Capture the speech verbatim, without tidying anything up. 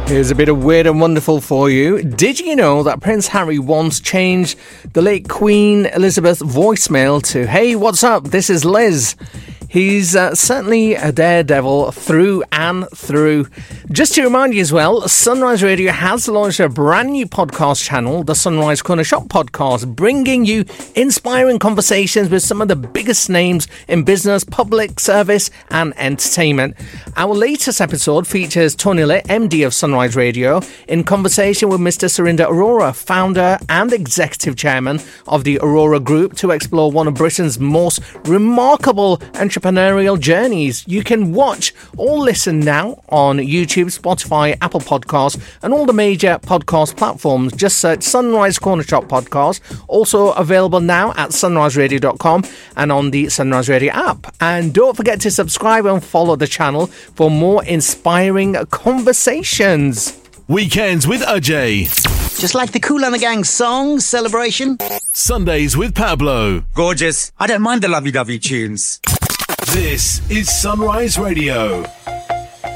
Here's a bit of weird and wonderful for you. Did you know that Prince Harry once changed the late Queen Elizabeth's voicemail to, "Hey, what's up? This is Liz." He's uh, certainly a daredevil through and through. Just to remind you as well, Sunrise Radio has launched a brand new podcast channel, the Sunrise Corner Shop Podcast, bringing you inspiring conversations with some of the biggest names in business, public service and entertainment. Our latest episode features Tony Litt, M D of Sunrise Radio, in conversation with Mister Surinder Arora, founder and executive chairman of the Aurora Group, to explore one of Britain's most remarkable entrepreneurial journeys. You can watch or listen now on YouTube, Spotify, Apple Podcasts and all the major podcast platforms. Just search Sunrise Corner Shop Podcast. Also available now at sunrise radio dot com and on the Sunrise Radio app. And don't forget to subscribe and follow the channel for more inspiring conversations. Weekends with Ajay. Just like the Kool and the Gang song, Celebration. Sundays with Pablo. Gorgeous. I don't mind the lovey-dovey tunes. This is Sunrise Radio.